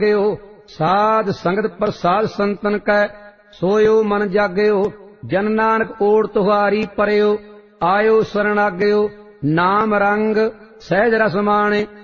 ਮੰਗਿਓ। ਸਾਧ ਸੰਗਤ ਪ੍ਰਸਾਦ ਸੰਤਨ ਕੈ ਸੋਇਓ ਮਨ ਜਾਗਿਓ। ਜਨ ਨਾਨਕ ਓਟ ਤੁਹਾਰੀ ਪਰਿਓ ਆਇਓ ਸਰਣ ਆਗਿਓ। ਨਾਮ ਰੰਗ ਸਹਿਜ ਰਸ ਮਾਣੇ